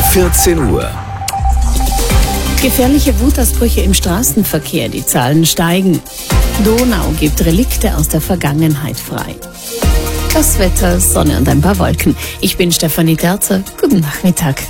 14 Uhr. Gefährliche Wutausbrüche im Straßenverkehr, die Zahlen steigen. Donau gibt Relikte aus der Vergangenheit frei. Das Wetter, Sonne und ein paar Wolken. Ich bin Stefanie Terzer. Guten Nachmittag.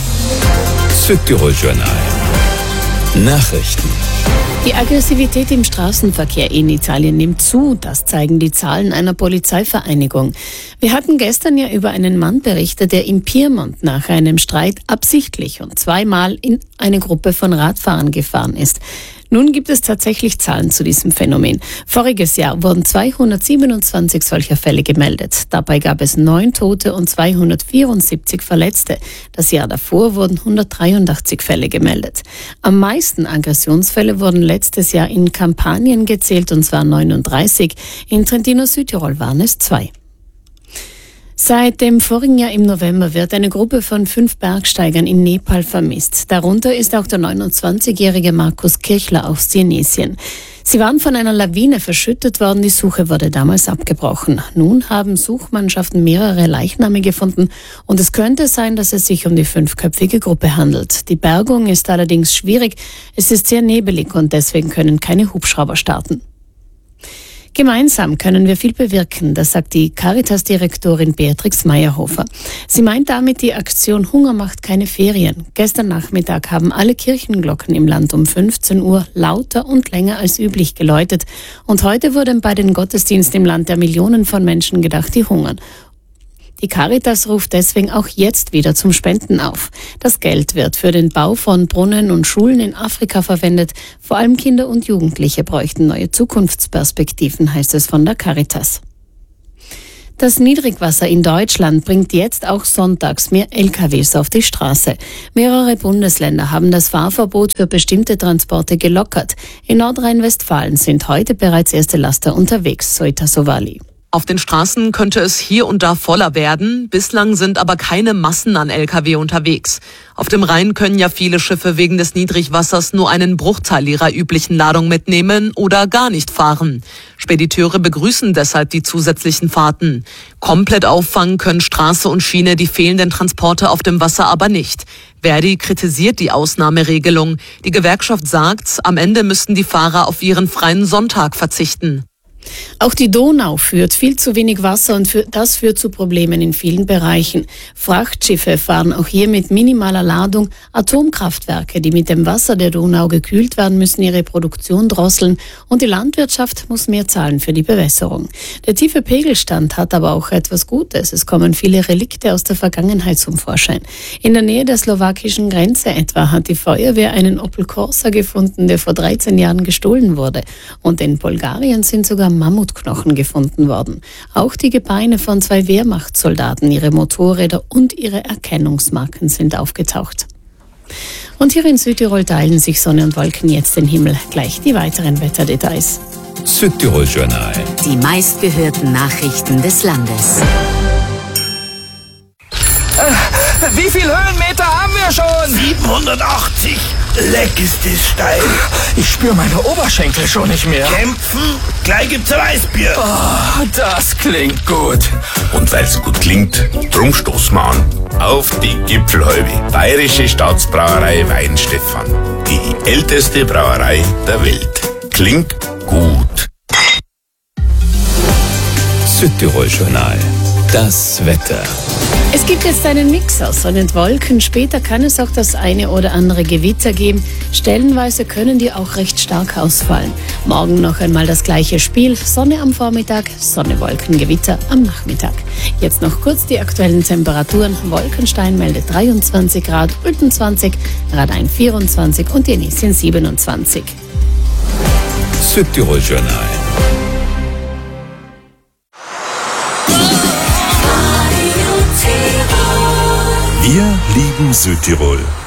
Südtirol Journal. Nachrichten. Die Aggressivität im Straßenverkehr in Italien nimmt zu. Das zeigen die Zahlen einer Polizeivereinigung. Wir hatten gestern ja über einen Mann berichtet, der im Piemont nach einem Streit absichtlich und zweimal in eine Gruppe von Radfahrern gefahren ist. Nun gibt es tatsächlich Zahlen zu diesem Phänomen. Voriges Jahr wurden 227 solcher Fälle gemeldet. Dabei gab es 9 Tote und 274 Verletzte. Das Jahr davor wurden 183 Fälle gemeldet. Am meisten Aggressionsfälle wurden letztes Jahr in Kampanien gezählt, und zwar 39. In Trentino Südtirol waren es 2. Seit dem vorigen Jahr im November wird eine Gruppe von 5 Bergsteigern in Nepal vermisst. Darunter ist auch der 29-jährige Markus Kirchler aus Tunesien. Sie waren von einer Lawine verschüttet worden. Die Suche wurde damals abgebrochen. Nun haben Suchmannschaften mehrere Leichname gefunden und es könnte sein, dass es sich um die 5-köpfige Gruppe handelt. Die Bergung ist allerdings schwierig. Es ist sehr nebelig und deswegen können keine Hubschrauber starten. Gemeinsam können wir viel bewirken, das sagt die Caritas-Direktorin Beatrix Meyerhofer. Sie meint damit die Aktion Hunger macht keine Ferien. Gestern Nachmittag haben alle Kirchenglocken im Land um 15 Uhr lauter und länger als üblich geläutet. Und heute wurden bei den Gottesdiensten im Land der Millionen von Menschen gedacht, die hungern. Die Caritas ruft deswegen auch jetzt wieder zum Spenden auf. Das Geld wird für den Bau von Brunnen und Schulen in Afrika verwendet. Vor allem Kinder und Jugendliche bräuchten neue Zukunftsperspektiven, heißt es von der Caritas. Das Niedrigwasser in Deutschland bringt jetzt auch sonntags mehr LKWs auf die Straße. Mehrere Bundesländer haben das Fahrverbot für bestimmte Transporte gelockert. In Nordrhein-Westfalen sind heute bereits erste Laster unterwegs, so Ita Sovali. Auf den Straßen könnte es hier und da voller werden. Bislang sind aber keine Massen an Lkw unterwegs. Auf dem Rhein können ja viele Schiffe wegen des Niedrigwassers nur einen Bruchteil ihrer üblichen Ladung mitnehmen oder gar nicht fahren. Spediteure begrüßen deshalb die zusätzlichen Fahrten. Komplett auffangen können Straße und Schiene die fehlenden Transporte auf dem Wasser aber nicht. Verdi kritisiert die Ausnahmeregelung. Die Gewerkschaft sagt, am Ende müssten die Fahrer auf ihren freien Sonntag verzichten. Auch die Donau führt viel zu wenig Wasser und das führt zu Problemen in vielen Bereichen. Frachtschiffe fahren auch hier mit minimaler Ladung. Atomkraftwerke, die mit dem Wasser der Donau gekühlt werden, müssen ihre Produktion drosseln und die Landwirtschaft muss mehr zahlen für die Bewässerung. Der tiefe Pegelstand hat aber auch etwas Gutes. Es kommen viele Relikte aus der Vergangenheit zum Vorschein. In der Nähe der slowakischen Grenze etwa hat die Feuerwehr einen Opel Corsa gefunden, der vor 13 Jahren gestohlen wurde. Und in Bulgarien sind sogar Mammutknochen gefunden worden. Auch die Gebeine von 2 Wehrmachtssoldaten, ihre Motorräder und ihre Erkennungsmarken sind aufgetaucht. Und hier in Südtirol teilen sich Sonne und Wolken jetzt den Himmel. Gleich die weiteren Wetterdetails. Südtirol Journal. Die meistgehörten Nachrichten des Landes. Wie viel Höhenmeter haben wir schon? 780. Leck ist es steil. Ich spüre meine Oberschenkel schon nicht mehr. Kämpfen? Gleich gibt's ein Weißbier. Oh, das klingt gut. Und weil's gut klingt, drum stoßen wir an. Auf die Gipfelhalbe. Bayerische Staatsbrauerei Weinstefan. Die älteste Brauerei der Welt. Klingt gut. Südtirol Journal. Das Wetter. Es gibt jetzt einen Mix aus Sonne und Wolken. Später kann es auch das eine oder andere Gewitter geben. Stellenweise können die auch recht stark ausfallen. Morgen noch einmal das gleiche Spiel. Sonne am Vormittag, Sonne, Wolken, Gewitter am Nachmittag. Jetzt noch kurz die aktuellen Temperaturen. Wolkenstein meldet 23 Grad, Ulten 20, Radein 24 und Jenisien 27. Südtirol Journal. Wir lieben Südtirol.